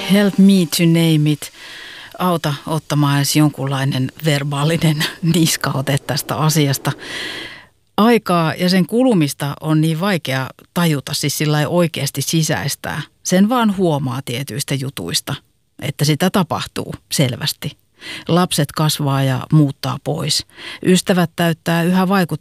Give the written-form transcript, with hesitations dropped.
Help me to name it. Auta ottamaan edes jonkunlainen verbaalinen niskaote tästä asiasta. Aikaa ja sen kulumista on niin vaikea tajuta, siis sillä ei oikeasti sisäistää. Sen vaan huomaa tietyistä jutuista, että sitä tapahtuu selvästi. Lapset kasvaa ja muuttaa pois. Ystävät täyttää yhä